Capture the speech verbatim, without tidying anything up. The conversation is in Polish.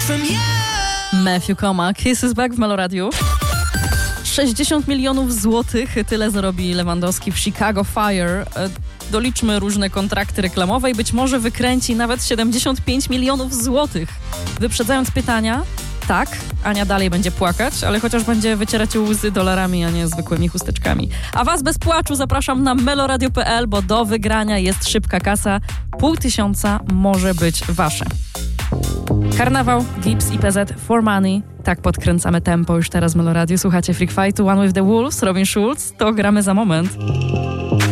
Matthew Koma, Kiss is Back w Meloradiu. sześćdziesiąt milionów złotych, tyle zarobi Lewandowski w Chicago Fire. Doliczmy różne kontrakty reklamowe i być może wykręci nawet siedemdziesiąt pięć milionów złotych. Wyprzedzając pytania, tak, Ania dalej będzie płakać, ale chociaż będzie wycierać łzy dolarami, a nie zwykłymi chusteczkami. A was bez płaczu zapraszam na meloradio kropka pe el, bo do wygrania jest szybka kasa. Pół tysiąca może być wasze. Karnawał, Gibbs i P Z for Money. Tak podkręcamy tempo już teraz w Meloradiu. Słuchacie Freak Fightu, One with the Wolves, Robin Schulz. To gramy za moment.